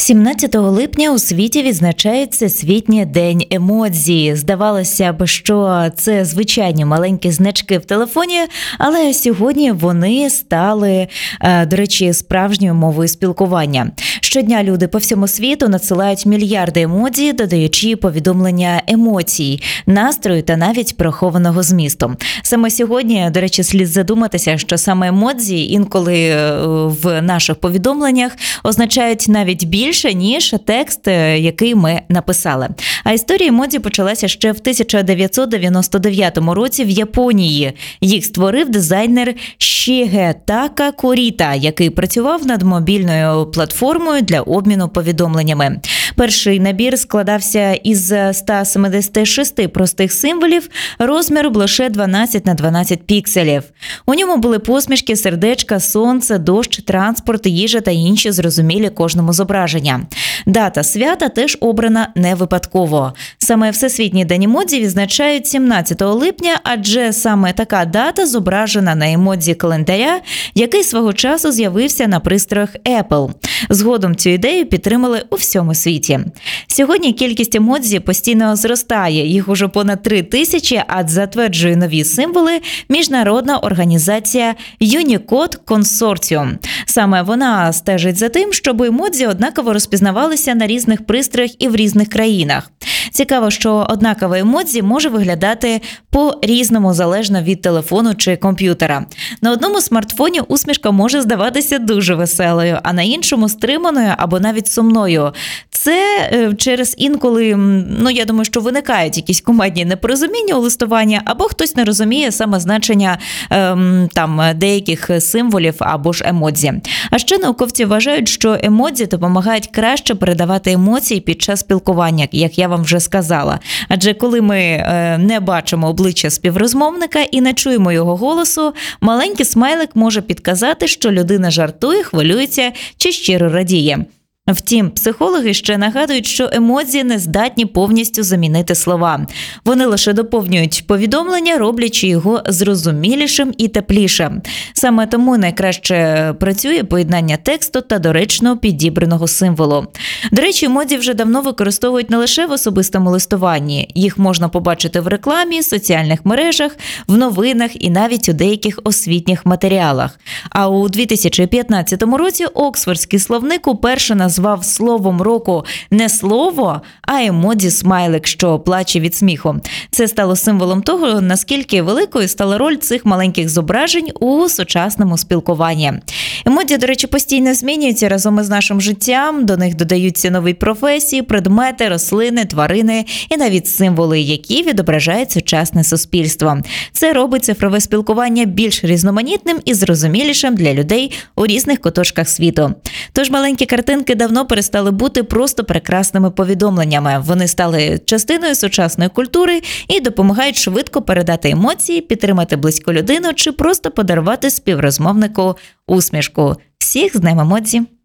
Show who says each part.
Speaker 1: 17 липня у світі відзначають Всесвітній день емодзі. Здавалося б, що це звичайні маленькі значки в телефоні, але сьогодні вони стали, до речі, справжньою мовою спілкування. Щодня люди по всьому світу надсилають мільярди емодзі, додаючи повідомлення емоцій, настрою та навіть прихованого змісту. Саме сьогодні, до речі, слід задуматися, що саме емодзі інколи в наших повідомленнях означають навіть більше, ніж текст, який ми написали. А історія емодзі почалася ще в 1999 році в Японії. Їх створив дизайнер Шігетака Куріта, який працював над мобільною платформою для обміну повідомленнями. Перший набір складався із 176 простих символів розміром лише 12 на 12 пікселів. У ньому були посмішки, сердечка, сонце, дощ, транспорт, їжа та інші зрозумілі кожному зображення. Дата свята теж обрана не випадково. Саме Всесвітній день емодзі відзначають 17 липня, адже саме така дата зображена на емодзі календаря, який свого часу з'явився на пристроях Apple. Згодом цю ідею підтримали у всьому світі. Сьогодні кількість емодзі постійно зростає, їх уже понад 3000, а затверджує нові символи міжнародна організація Unicode Consortium. Саме вона стежить за тим, щоб емодзі однаково розпізнавалися на різних пристроях і в різних країнах. Цікаво, що однакове емодзі може виглядати по-різному залежно від телефону чи комп'ютера. На одному смартфоні усмішка може здаватися дуже веселою, а на іншому стриманою або навіть сумною. Це через інколи, я думаю, що виникають якісь кумедні непорозуміння у листуванні, або хтось не розуміє саме значення деяких символів або ж емодзі. А ще науковці вважають, що емодзі допомагають краще передавати емоції під час спілкування, як я вам вже сказала. Адже коли ми не бачимо обличчя співрозмовника і не чуємо його голосу, маленький смайлик може підказати, що людина жартує, хвилюється чи щиро радіє. Втім, психологи ще нагадують, що емодзі не здатні повністю замінити слова. Вони лише доповнюють повідомлення, роблячи його зрозумілішим і теплішим. Саме тому найкраще працює поєднання тексту та доречно підібраного символу. До речі, емодзі вже давно використовують не лише в особистому листуванні. Їх можна побачити в рекламі, соціальних мережах, в новинах і навіть у деяких освітніх матеріалах. А у 2015 році Оксфордський словник уперше назвав словом року не слово, а емодзі-смайлик, що плаче від сміху. Це стало символом того, наскільки великою стала роль цих маленьких зображень у сучасному спілкуванні. Емодзі, до речі, постійно змінюються разом із нашим життям, до них додаються нові професії, предмети, рослини, тварини і навіть символи, які відображають сучасне суспільство. Це робить цифрове спілкування більш різноманітним і зрозумілішим для людей у різних куточках світу. Тож маленькі картинки давно перестали бути просто прекрасними повідомленнями. Вони стали частиною сучасної культури і допомагають швидко передати емоції, підтримати близьку людину чи просто подарувати співрозмовнику усмішку. Всіх з Днем емодзі!